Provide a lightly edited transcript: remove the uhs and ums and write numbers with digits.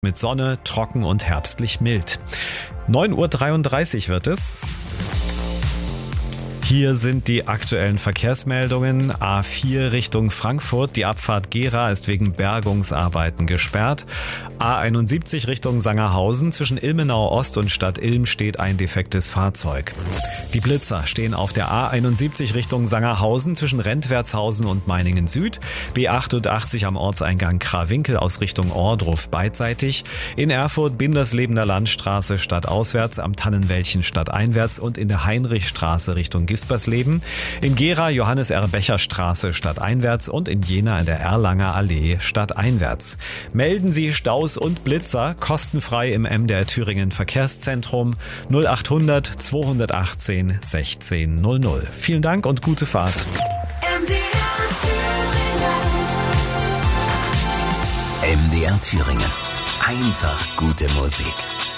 Mit Sonne, trocken und herbstlich mild. 9:33 Uhr wird es. Hier sind die aktuellen Verkehrsmeldungen. A4 Richtung Frankfurt. Die Abfahrt Gera ist wegen Bergungsarbeiten gesperrt. A71 Richtung Sangerhausen. Zwischen Ilmenau Ost und Stadt Ilm steht ein defektes Fahrzeug. Die Blitzer stehen auf der A71 Richtung Sangerhausen zwischen Rentwertshausen und Meiningen Süd. B88 am Ortseingang Krawinkel aus Richtung Ohrdruf beidseitig. In Erfurt Binderslebener Landstraße stadtauswärts, am Tannenwäldchen stadteinwärts und in der Heinrichstraße Richtung Gispersleben. In Gera Johannes-R-Becher-Straße stadteinwärts und in Jena in der Erlanger Allee stadteinwärts. Melden Sie Staus und Blitzer kostenfrei im MDR Thüringen Verkehrszentrum 0800 218 1600. Vielen Dank und gute Fahrt. MDR Thüringen. Einfach gute Musik.